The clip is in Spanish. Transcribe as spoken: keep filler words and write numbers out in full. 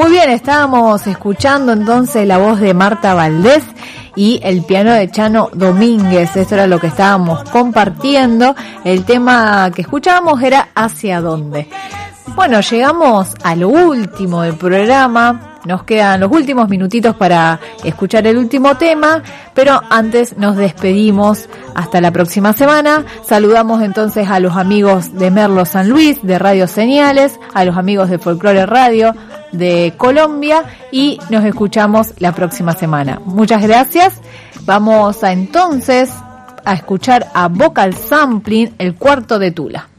Muy bien, estábamos escuchando entonces la voz de Marta Valdés y el piano de Chano Domínguez. Esto era lo que estábamos compartiendo. El tema que escuchábamos era ¿Hacia dónde? Bueno, llegamos a lo último del programa. Nos quedan los últimos minutitos para escuchar el último tema, pero antes nos despedimos hasta la próxima semana. Saludamos entonces a los amigos de Merlo San Luis, de Radio Señales, a los amigos de Folklore Radio de Colombia y nos escuchamos la próxima semana. Muchas gracias. Vamos a entonces a escuchar a Vocal Sampling, el cuarto de Tula.